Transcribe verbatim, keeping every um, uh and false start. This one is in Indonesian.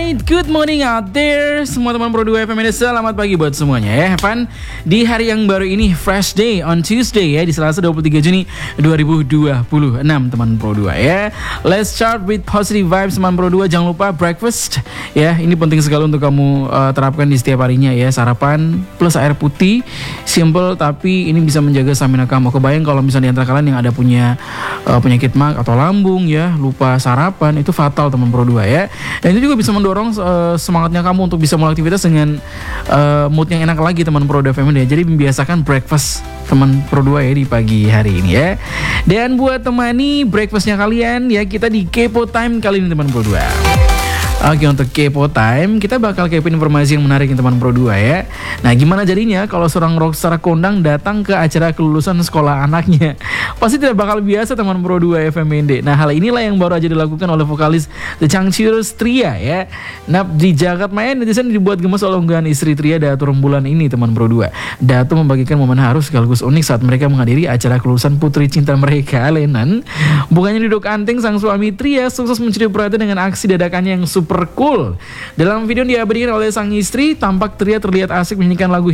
Alright, good morning out there semua teman Pro dua F M ini. Selamat pagi buat semuanya ya. Have fun di hari yang baru ini, fresh day on Tuesday ya, di Selasa dua puluh tiga Juni dua ribu dua puluh enam teman Pro dua ya. Let's start with positive vibes teman Pro dua. Jangan lupa breakfast ya, ini penting sekali untuk kamu uh, terapkan di setiap harinya ya. Sarapan plus air putih, simple tapi ini bisa menjaga stamina kamu. Kebayang kalau misalnya di antara kalian yang ada punya uh, penyakit mag atau lambung ya, lupa sarapan, itu fatal teman Pro dua ya. Dan itu juga bisa mendorong uh, semangatnya kamu untuk bisa mulai aktivitas dengan uh, mood yang enak lagi teman Pro dua F M ya. Jadi membiasakan breakfast teman Pro dua ya di pagi hari ini ya. Dan buat temani breakfastnya kalian ya, kita di Kepo Time kali ini teman Pro dua. Oke, untuk Kepo Time kita bakal kepoin informasi yang menarik nih teman Pro dua ya. Nah, gimana jadinya kalau seorang rockstar kondang datang ke acara kelulusan sekolah anaknya? Pasti tidak bakal biasa teman Pro dua F M N D. Nah, hal inilah yang baru aja dilakukan oleh vokalis The Changchurers Tria ya. Nah, di jagat maya netizen dibuat gemes oleh unggahan istri Tria Datu rembulan ini teman Pro dua. Datu membagikan momen haru sekaligus unik saat mereka menghadiri acara kelulusan putri cinta mereka, Lenan. Bukannya duduk anting, sang suami Tria sukses mencuri perhatian dengan aksi dadakannya yang super super cool. Dalam video yang diabadikan oleh sang istri, tampak Tria terlihat asik menyanyikan lagu